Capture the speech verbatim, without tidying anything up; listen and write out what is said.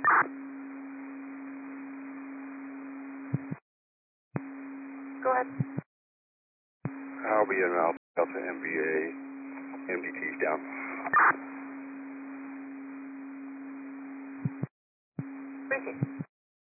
Go ahead. I'll be in Alpha Alpha M B A. M D T's down.